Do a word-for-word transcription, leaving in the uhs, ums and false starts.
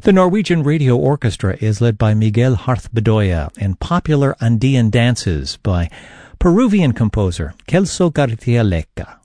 The Norwegian Radio Orchestra is led by Miguel Harth Bedoya in popular Andean dances by Peruvian composer Celso Garcia Leca.